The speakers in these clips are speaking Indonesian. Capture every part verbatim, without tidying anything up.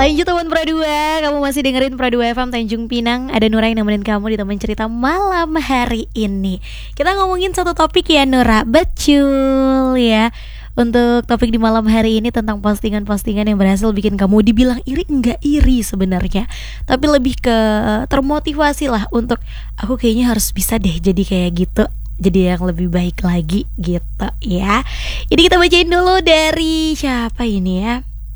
Lanjut teman Pradua, kamu masih dengerin Pradua F M Tanjung Pinang. Ada Nura yang nemenin kamu di teman cerita malam hari ini. Kita ngomongin satu topik ya Nura, betul ya. Untuk topik di malam hari ini tentang postingan-postingan yang berhasil bikin kamu dibilang iri, enggak iri sebenarnya, tapi lebih ke termotivasi lah untuk aku kayaknya harus bisa deh jadi kayak gitu, jadi yang lebih baik lagi gitu ya. Ini kita bacain dulu dari siapa ini ya.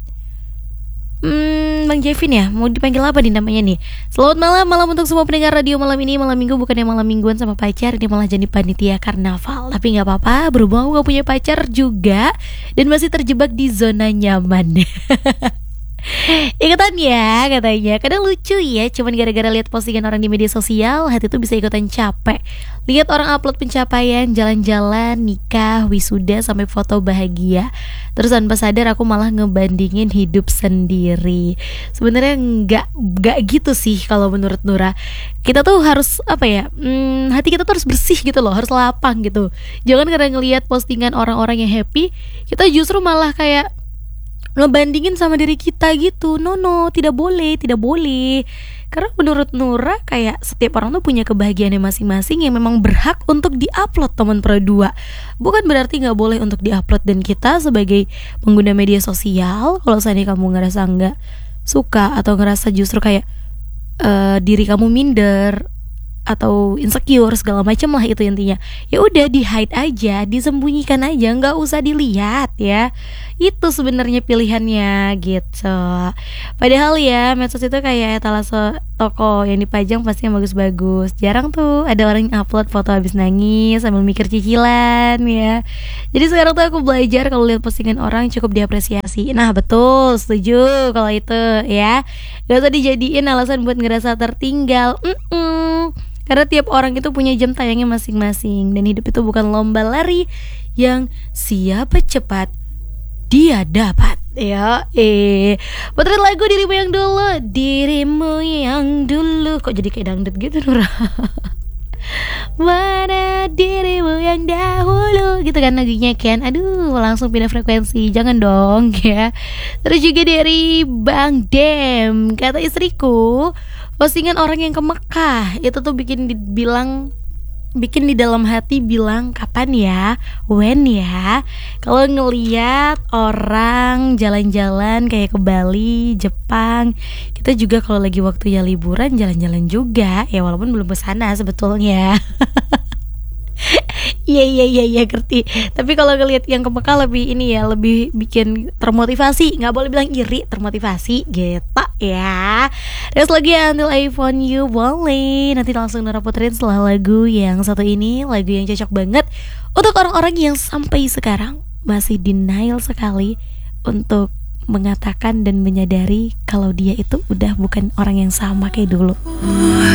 Hmm, Bang Jevin ya, mau dipanggil apa nih namanya nih? Selamat malam, malam untuk semua pendengar radio malam ini. Malam minggu bukannya malam mingguan sama pacar, ini malah jadi panitia karnaval. Tapi gak apa-apa, berhubung aku gak punya pacar juga dan masih terjebak di zona nyaman. Ikutan ya katanya. Kadang lucu ya, cuman gara-gara lihat postingan orang di media sosial, hati tuh bisa ikutan capek. Lihat orang upload pencapaian, jalan-jalan, nikah, wisuda, sampai foto bahagia. Terus tanpa sadar aku malah ngebandingin hidup sendiri. Sebenarnya nggak nggak gitu sih kalau menurut Nura. Kita tuh harus apa ya? Hmm, hati kita tuh harus bersih gitu loh, harus lapang gitu. Jangan karena ngelihat postingan orang-orang yang happy, kita justru malah kayak ngebandingin sama diri kita gitu. No no, tidak boleh, tidak boleh. Karena menurut Nura kayak setiap orang tuh punya kebahagiaannya masing-masing yang memang berhak untuk diupload teman Pro dua. Bukan berarti gak boleh untuk diupload. Dan kita sebagai pengguna media sosial, kalau seandainya kamu ngerasa gak suka atau ngerasa justru kayak uh, diri kamu minder atau insecure segala macam lah, itu intinya, ya udah di hide aja, disembunyikan aja, nggak usah dilihat ya. Itu sebenarnya pilihannya gitu. Padahal ya medsos itu kayak etalase toko yang dipajang pasti yang bagus-bagus. Jarang tuh ada orang yang upload foto habis nangis sambil mikir cicilan ya. Jadi sekarang tuh aku belajar kalau lihat postingan orang cukup diapresiasi. Nah betul, setuju kalau itu ya. Gak usah dijadiin alasan buat ngerasa tertinggal. Mm-mm. Karena tiap orang itu punya jam tayangnya masing-masing. Dan hidup itu bukan lomba lari yang siapa cepat dia dapat. Ya eh Potret lagu dirimu yang dulu. Dirimu yang dulu. Kok jadi kayak dangdut gitu Nura? Mana dirimu yang dahulu, gitu kan lagunya kan. Aduh langsung pindah frekuensi, jangan dong ya. Terus juga dari Bang Dem, kata istriku, postingan orang yang ke Mekah itu tuh bikin dibilang bikin di dalam hati bilang kapan ya, when ya. Kalau ngeliat orang jalan-jalan kayak ke Bali, Jepang, kita juga kalau lagi waktunya liburan jalan-jalan juga ya, walaupun belum ke sana sebetulnya. Iya iya iya iya ngerti. Tapi kalau ngeliat yang ke Mekah lebih ini ya, lebih bikin termotivasi. Nggak boleh bilang iri, termotivasi gitu ya. Terus lagi Until I Found You boleh. Nanti langsung Nora puterin setelah lagu yang satu ini, lagu yang cocok banget untuk orang-orang yang sampai sekarang masih denial sekali untuk mengatakan dan menyadari kalau dia itu udah bukan orang yang sama kayak dulu.